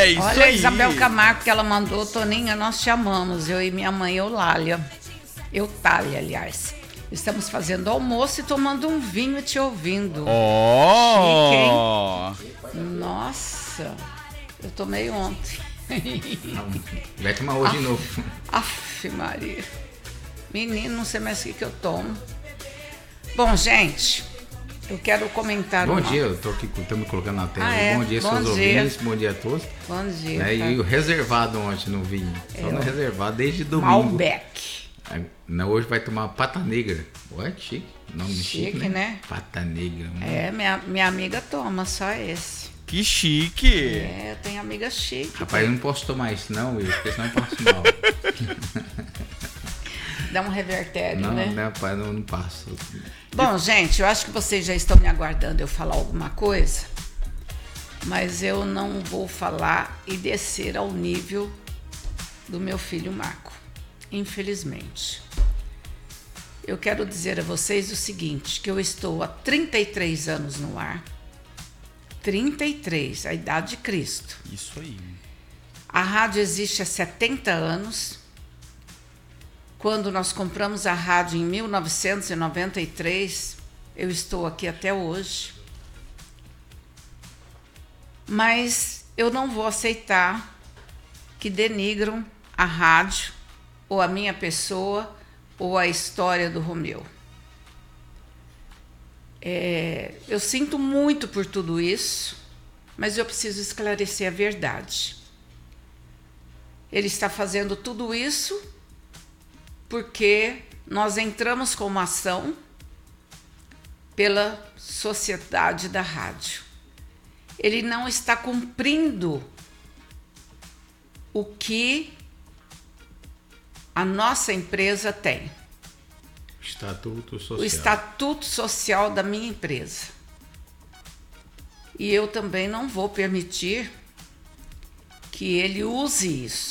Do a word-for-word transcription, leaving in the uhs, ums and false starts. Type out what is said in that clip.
isso Olha, aí. a Isabel Camargo que ela mandou, Toninha, nós te amamos, eu e minha mãe Eulália. Eutália, aliás. Estamos fazendo almoço e tomando um vinho e te ouvindo. Ó! Chique, hein? Nossa, eu tomei ontem. Vai tomar hoje de novo. Aff, Maria. Menino, não sei mais o que, que eu tomo. Bom, gente, eu quero comentar Bom uma... dia, eu tô aqui, estamos colocando na tela. Ah, é? Bom dia, Bom seus dia. ouvintes, bom dia a todos. Bom dia. Né, tá? E o reservado ontem no vinho. Só É, no o- reservado, desde domingo. Malbec. É, Não, hoje vai tomar pata negra. Ué, chique. Nome chique, Chique, né? né? Pata negra. hum. É, minha, minha amiga toma só esse. Que chique. É, eu tenho amiga chique. Rapaz, eu não posso tomar isso não, Will, porque senão eu passo mal. Dá um revertério, não, né? né, rapaz, não, não passo. Bom, gente, eu acho que vocês já estão me aguardando eu falar alguma coisa, mas eu não vou falar e descer ao nível do meu filho Marco, infelizmente. Eu quero dizer a vocês o seguinte, que eu estou há trinta e três anos no ar, trinta e três, a idade de Cristo. Isso aí. A rádio existe há setenta anos. Quando nós compramos a rádio em mil novecentos e noventa e três, eu estou aqui até hoje. Mas eu não vou aceitar que denigram a rádio, ou a minha pessoa, ou a história do Romeu. É, eu sinto muito por tudo isso, mas eu preciso esclarecer a verdade. Ele está fazendo tudo isso porque nós entramos com uma ação pela sociedade da rádio. Ele não está cumprindo o que a nossa empresa tem. Estatuto social. O estatuto social da minha empresa. E eu também não vou permitir que ele use isso.